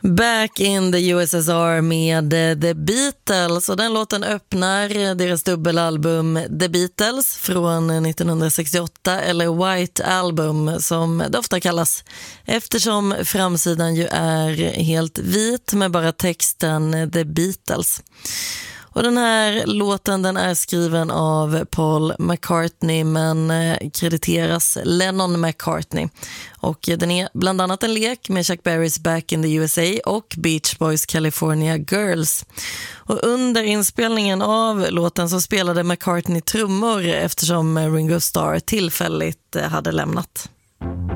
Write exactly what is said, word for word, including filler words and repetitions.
Back in the U S S R med The Beatles, och den låten öppnar deras dubbelalbum The Beatles från nittonhundrasextioåtta, eller White Album som det ofta kallas, eftersom framsidan ju är helt vit med bara texten The Beatles. Och den här låten, den är skriven av Paul McCartney men krediteras Lennon McCartney. Och den är bland annat en lek med Chuck Berrys Back in the U S A och Beach Boys California Girls. Och under inspelningen av låten så spelade McCartney trummor eftersom Ringo Starr tillfälligt hade lämnat.